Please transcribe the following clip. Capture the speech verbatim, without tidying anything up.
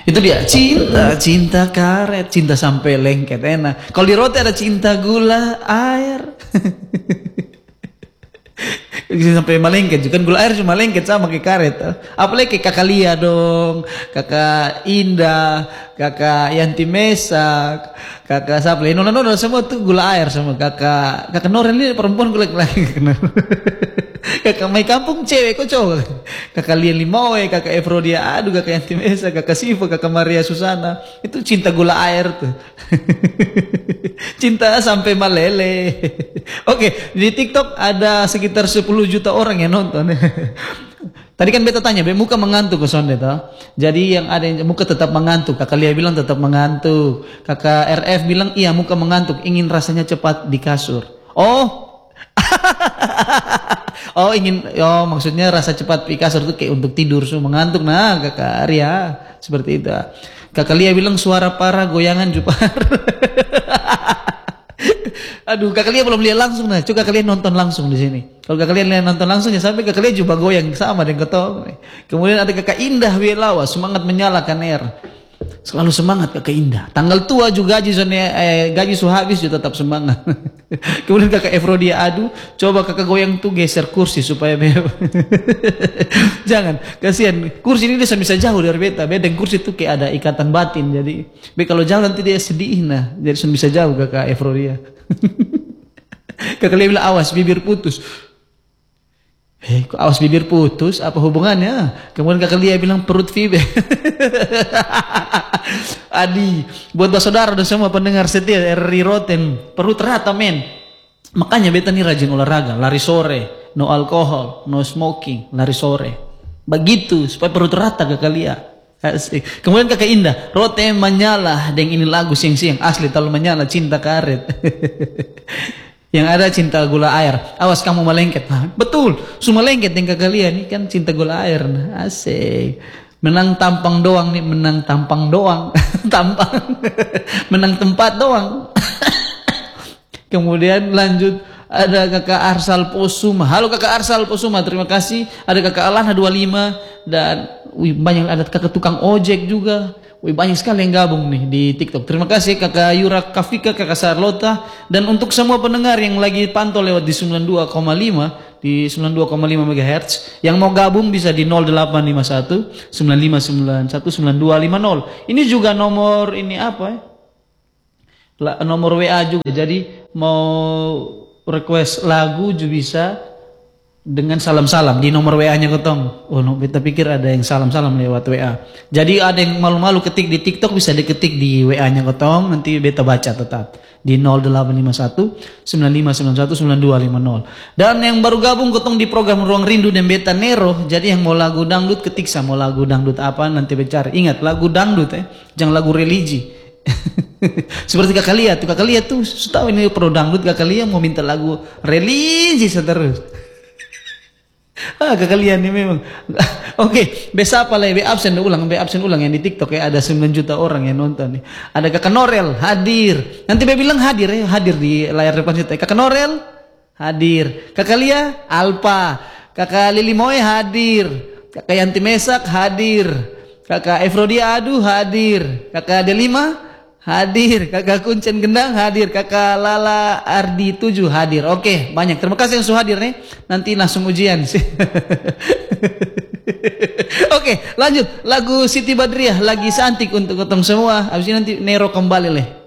Itu dia cinta, cinta karet, cinta sampai lengket enak. Kalau di roti ada cinta gula air. Sampai malengket juga kan, gula air cuma lengket sama kayak karet. Apalagi kayak kakak Lia dong, kakak Indah, kakak Yanti Mesak, kakak Saple, nona nona semua tuh gula air sama kakak kakak Noren ini perempuan gula lagi. Kakak Mai Kampung cewek kok cowok. Kakak Lian Limoe, kakak Efrodia Adu, kakak Yanti Mesak, kakak Siva, kakak Maria Susana. Itu cinta gula air tuh. Cinta sampai malele. Oke, di TikTok ada sekitar sepuluh juta orang yang nonton. Tadi kan beta tanya, be muka mengantuk ke sonde toh. Jadi yang ada yang muka tetap mengantuk. Kakak Lia bilang tetap mengantuk. Kakak R F bilang iya muka mengantuk, ingin rasanya cepat di kasur. Oh. Oh ingin, oh maksudnya rasa cepat di kasur itu kayak untuk tidur, so mengantuk. Nah kakak Arya seperti itu. Kakak Lia bilang suara parah goyangan Jupar. Aduh, kakak Lia belum lihat langsung nah. Coba kakak Lia nonton langsung di sini. Kalau kakak Lia nonton langsung ya sampai kakak Lia juga goyang sama dengan ketong. Kemudian ada kakak Indah Wilawa, semangat menyalakan air. Selalu semangat kakak Indah. Tanggal tua juga gaji zone, eh, gaji su habis juga tetap semangat. Kemudian kakak Efrodia Adu, coba kakak goyang tuh geser kursi supaya bebas. Jangan, kasihan. Kursi ini dia bisa jauh dari beta. Beda kursi tuh kayak ada ikatan batin. Jadi, be kalau jauh nanti dia sedih nah. Jadi bisa jauh kakak Efrodia. Kakak Lia bilang awas bibir putus. Eh, kok awas bibir putus? Apa hubungannya? Kemudian kakak Lia bilang perut Vibe. Adi, buat saudara dan semua pendengar setia R R I Roten, perut rata men. Makanya beta nih rajin olahraga, lari sore, no alkohol, no smoking, lari sore. Begitu supaya perut rata kakak Lia. Asik. Kemudian kakak Indah, Roten menyala, deng ini lagu siang-siang asli terlalu menyala cinta karet. Yang ada cinta gula air. Awas kamu melengket. Nah, betul. Semua lengket yang kakak Lia nih kan cinta gula air. Nah, asik. Menang tampang doang nih, menang tampang doang. Tampang. Menang tempat doang. Kemudian lanjut ada kakak Arsal Posuma. Halo kakak Arsal Posuma, terima kasih. Ada kakak Alana dua puluh lima dan wih, banyak ada kakak tukang ojek juga. Wih, banyak sekali yang gabung nih di TikTok. Terima kasih kakak Yura Kafika, kakak Sarlota. Dan untuk semua pendengar yang lagi pantau lewat di sembilan puluh dua koma lima, di sembilan puluh dua koma lima megahertz, yang mau gabung bisa di nol delapan lima satu sembilan lima sembilan satu sembilan dua lima nol. Ini juga nomor ini apa ya? Nomor W A juga. Jadi mau request lagu juga bisa dengan salam-salam di nomor W A-nya ketong. Oh, no, beta pikir ada yang salam-salam lewat W A. Jadi ada yang malu-malu ketik di TikTok bisa diketik di W A-nya ketong, nanti beta baca tetap di nol delapan lima satu sembilan lima sembilan satu sembilan dua lima nol. Dan yang baru gabung ketong di program Ruang Rindu dan Beta Nero, jadi yang mau lagu dangdut ketik sama mau lagu dangdut apa nanti becari. Ingat lagu dangdut eh, jangan lagu religi. Seperti kakak Lia tuh, kakak Lia tuh tahu ini pro dangdut, kakak Lia mau minta lagu religi seterus. Ah, kakak Lia nih memang. Oke, okay, besok apa lagi? Be absen ulang, be absen ulang yang di TikTok ya ada sembilan juta orang yang nonton nih. Ada kakak Norel hadir. Nanti be bilang hadir ya, hadir di layar depan situ. Kakak Norel hadir. Kakak Lia Alpa. Kakak Lili Moe hadir. Kakak Yanti Mesak hadir. Kakak Efrodia Adu hadir. Kakak Delima hadir, kakak Kuncen Gendang hadir, kakak Lala Ardi tujuh hadir. Oke, banyak. Terima kasih yang sudah hadir nih. Nanti langsung ujian sih. Oke, lanjut. Lagu Siti Badriah lagi cantik untuk ketemu semua. Habis ini nanti Nero kembali leh.